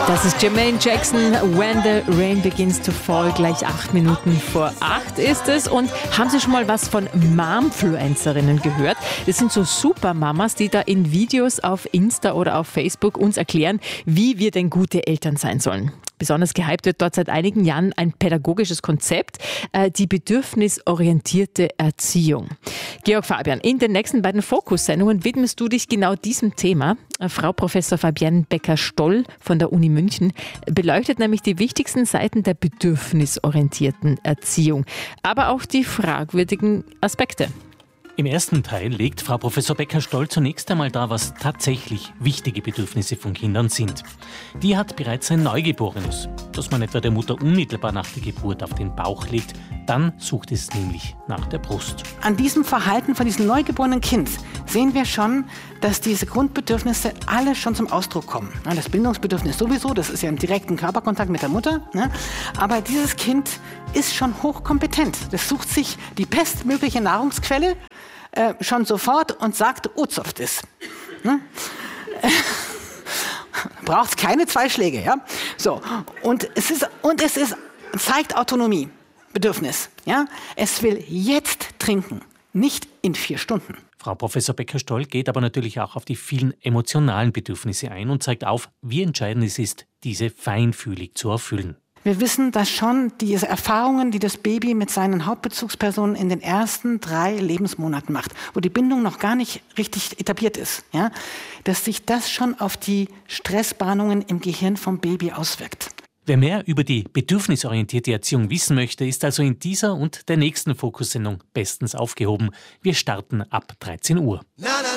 Das ist Jermaine Jackson, When the Rain Begins to Fall, gleich 8 Minuten vor 8 ist es. Und haben Sie schon mal was von Momfluencerinnen gehört? Das sind so Supermamas, die da in Videos auf Insta oder auf Facebook uns erklären, wie wir denn gute Eltern sein sollen. Besonders gehypt wird dort seit einigen Jahren ein pädagogisches Konzept, die bedürfnisorientierte Erziehung. Georg Fabian, in den nächsten beiden Fokus-Sendungen widmest du dich genau diesem Thema. Frau Professor Fabienne Becker-Stoll von der Uni München beleuchtet nämlich die wichtigsten Seiten der bedürfnisorientierten Erziehung, aber auch die fragwürdigen Aspekte. Im ersten Teil legt Frau Professor Becker-Stoll zunächst einmal dar, was tatsächlich wichtige Bedürfnisse von Kindern sind. Die hat bereits ein Neugeborenes, das man etwa der Mutter unmittelbar nach der Geburt auf den Bauch legt. Dann sucht es nämlich nach der Brust. An diesem Verhalten von diesem neugeborenen Kind sehen wir schon, dass diese Grundbedürfnisse alle schon zum Ausdruck kommen. Das Bindungsbedürfnis sowieso, das ist ja im direkten Körperkontakt mit der Mutter. Aber dieses Kind ist schon hochkompetent. Das sucht sich die bestmögliche Nahrungsquelle schon sofort und sagt, Ozuft ist. Braucht keine 2 Schläge, ja? So. Und es zeigt Autonomie, Bedürfnis, ja? Es will jetzt trinken, nicht in 4 Stunden. Frau Professor Becker-Stoll geht aber natürlich auch auf die vielen emotionalen Bedürfnisse ein und zeigt auf, wie entscheidend es ist, diese feinfühlig zu erfüllen. Wir wissen, dass schon diese Erfahrungen, die das Baby mit seinen Hauptbezugspersonen in den ersten 3 Lebensmonaten macht, wo die Bindung noch gar nicht richtig etabliert ist, ja, dass sich das schon auf die Stressbahnungen im Gehirn vom Baby auswirkt. Wer mehr über die bedürfnisorientierte Erziehung wissen möchte, ist also in dieser und der nächsten Fokussendung bestens aufgehoben. Wir starten ab 13 Uhr.